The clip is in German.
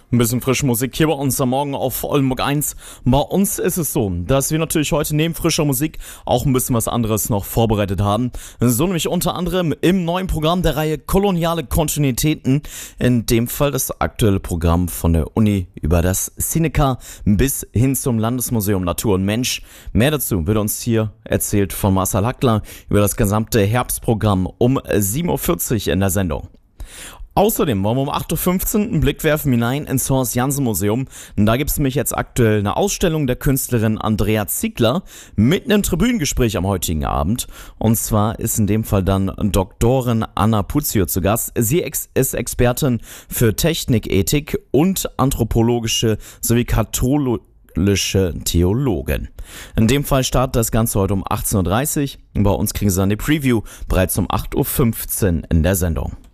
Ein bisschen frische Musik hier bei uns am Morgen auf Oldenburg 1. Bei uns ist es so, dass wir natürlich heute neben frischer Musik auch ein bisschen was anderes noch vorbereitet haben. So nämlich unter anderem im neuen Programm der Reihe Koloniale Kontinuitäten. In dem Fall das aktuelle Programm von der Uni über das Cineca bis hin zum Landesmuseum Natur und Mensch. Mehr dazu wird uns hier erzählt von Marcel Hackler über das gesamte Herbstprogramm um 7.40 Uhr in der Sendung. Außerdem wollen wir um 8.15 Uhr einen Blick werfen hinein ins Horst-Janssen-Museum. Da gibt es nämlich jetzt aktuell eine Ausstellung der Künstlerin Andrea Ziegler mit einem Tribünengespräch am heutigen Abend. Und zwar ist in dem Fall dann Doktorin Anna Puzio zu Gast. Sie ist Expertin für Technik, Ethik und anthropologische sowie katholische Theologin. In dem Fall startet das Ganze heute um 18.30 Uhr. Bei uns kriegen Sie dann die Preview bereits um 8.15 Uhr in der Sendung.